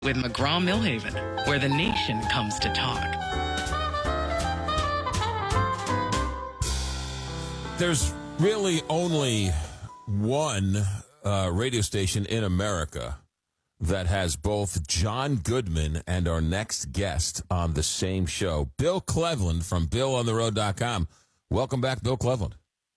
with McGraw-Millhaven, where the nation comes to talk. There's really only one radio station in America that has both John Goodman and our next guest on the same show, Bill Cleveland from BillOnTheRoad.com. Welcome back, Bill Cleveland.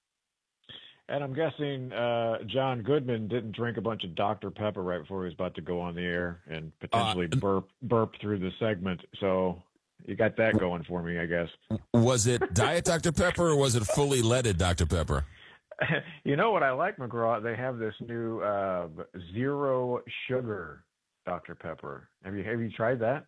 And I'm guessing John Goodman didn't drink a bunch of Dr. Pepper right before he was about to go on the air and potentially burp through the segment. So you got that going for me, I guess. Was it Diet Dr. Pepper or was it fully leaded Dr. Pepper? You know what I like, McGraw? They have this new zero sugar Dr. Pepper. Have you tried that?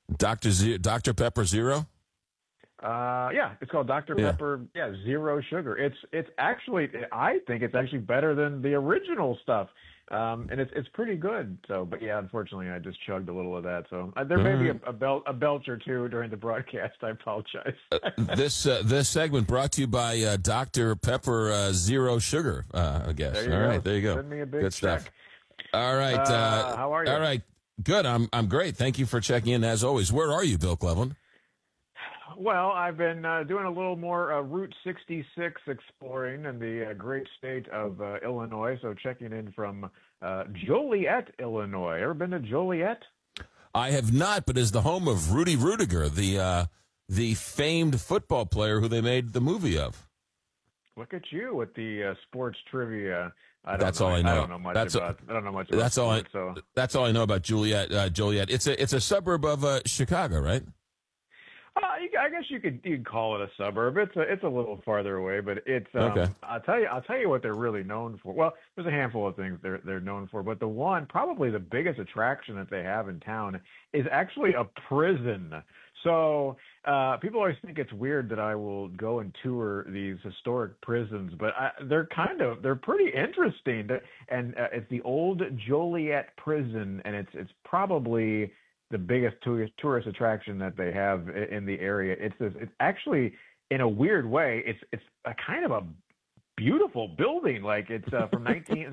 Dr. Pepper Zero? Yeah, it's called Dr. Pepper. Yeah, zero sugar. It's actually, I think it's actually better than the original stuff, and it's pretty good. So, but yeah, unfortunately, I just chugged a little of that. So there may be a belch or two during the broadcast. I apologize. This segment brought to you by Dr. Pepper Zero Sugar. I guess. All right, there you go. Send me a big good check. Stuff. All right. How are you? All right. Good. I'm great. Thank you for checking in as always. Where are you, Bill Cleveland? Well, I've been doing a little more Route 66 exploring in the great state of Illinois. So checking in from Joliet, Illinois. Ever been to Joliet? I have not, but is the home of Rudy Rudiger, the famed football player who they made the movie of. Look at you with the sports trivia. That's all I know. I don't know much about. I don't know much about. That's all I know about Joliet. Joliet. It's a suburb of Chicago, right? I guess you could call it a suburb. It's a little farther away, but it's okay. I'll tell you what they're really known for. Well, there's a handful of things they're known for, but probably the biggest attraction that they have in town is actually a prison. So people always think it's weird that I will go and tour these historic prisons, but they're pretty interesting. And it's the old Joliet prison, and it's probably the biggest tourist attraction that they have in the area. It's actually, in a weird way, it's a kind of a beautiful building. Like it's from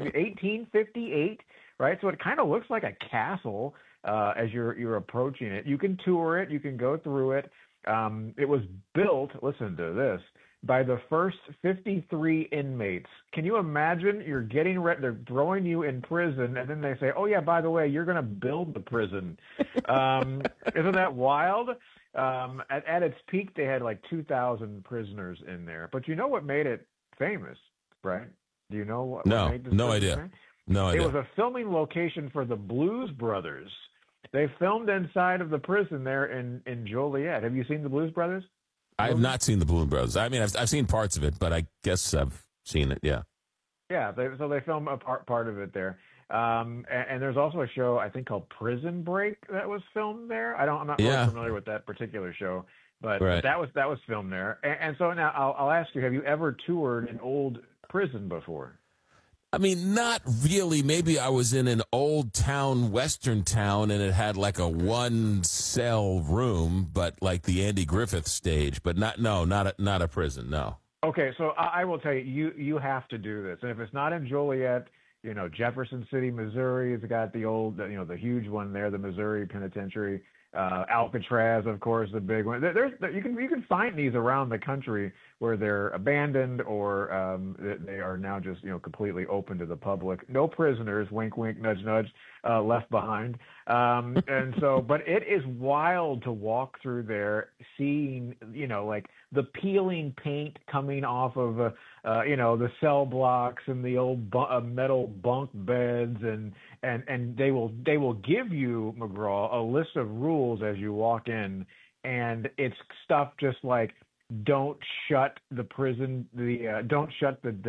1858, right? So it kind of looks like a castle as you're approaching it. You can tour it, you can go through it. It was built, listen to this, by the first 53 inmates. Can you imagine? You're getting ready, they're throwing you in prison, and then they say, oh yeah, by the way, you're going to build the prison. Isn't that wild? At its peak, they had like 2,000 prisoners in there. But you know what made it famous, right? Do you know what made this no idea. famous? No idea. It was a filming location for the Blues Brothers. They filmed inside of the prison there in Joliet. Have you seen the Blues Brothers? I have not seen the Blues Brothers. I mean, I've seen parts of it, but I guess I've seen it. Yeah. Yeah. So they film a part of it there. And there's also a show I think called Prison Break that was filmed there. I'm not really familiar with that particular show, but that was filmed there. And so now I'll ask you: have you ever toured an old prison before? I mean, not really. Maybe I was in an old town, western town, and it had like a one-cell room, but like the Andy Griffith stage. But not a prison. No. Okay, so I will tell you have to do this, and if it's not in Joliet, Jefferson City, Missouri has got the old, the huge one there, the Missouri Penitentiary. Alcatraz, of course, the big one. You can find these around the country where they're abandoned or they are now just completely open to the public. No prisoners, wink, wink, nudge, nudge, left behind. And so, but it is wild to walk through there, seeing like the peeling paint coming off of the cell blocks and the old metal bunk beds and they will give you, McGraw, a list of rules as you walk in, and it's stuff just like don't shut the prison, don't shut the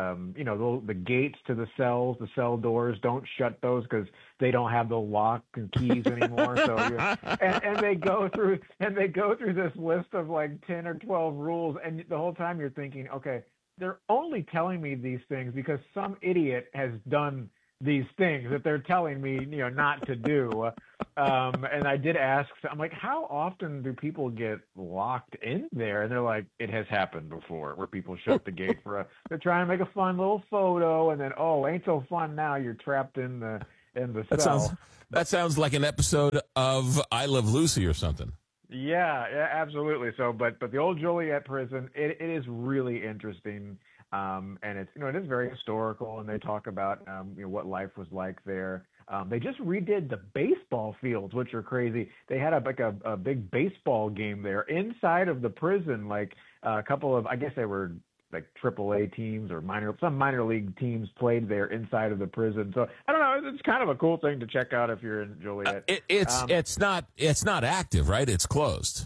gates to the cells, the cell doors. Don't shut those because they don't have the lock and keys anymore. So and they go through this list of like 10 or 12 rules, and the whole time you're thinking, okay, they're only telling me these things because some idiot has done these things that they're telling me, not to do. And I did ask, I'm like, how often do people get locked in there? And they're like, it has happened before where people shut the gate they're trying to make a fun little photo. And then, oh, ain't so fun now. You're trapped in the in the That cell. sounds like an episode of I Love Lucy or something. Yeah, yeah, absolutely. So, but the old Joliet prison, it is really interesting, and it's it is very historical, and they talk about what life was like there. They just redid the baseball fields, which are crazy. They had a big baseball game there inside of the prison, like a couple of, I guess they were like AAA teams or some minor league teams played there inside of the prison. So I don't know. It's kind of a cool thing to check out if you're in Joliet. It's not active, right? It's closed.